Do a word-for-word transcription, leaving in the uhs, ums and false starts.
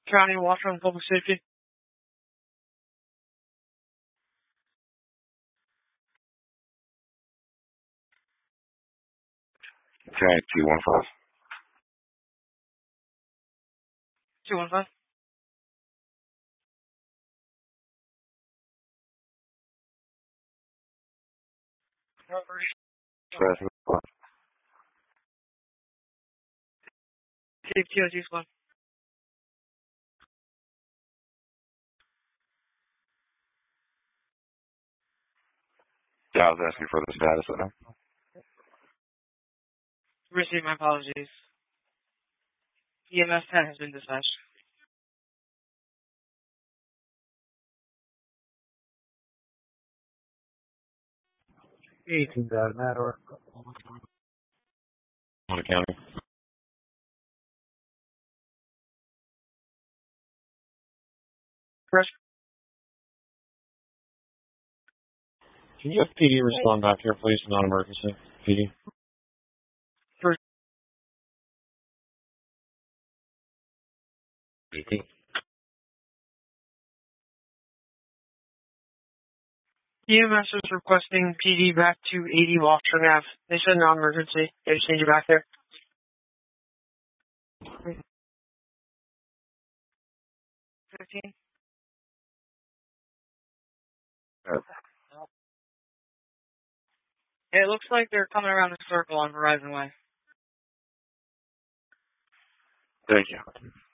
County Watcher on Public Safety. Okay, two one five. two one five. Safety O T squad. Yeah, I was asking for the status of them. Receive my apologies. E M S ten has been dispatched. eighteen doesn't matter. On the county. First, Can you have P D respond back here, please? Non-emergency. P D. first. eighteen. E M S is requesting P D back to eighty Watcher Ave. They said non-emergency. They just need you back there. fifteen. Uh, It looks like they're coming around the circle on Horizon Way. Thank you.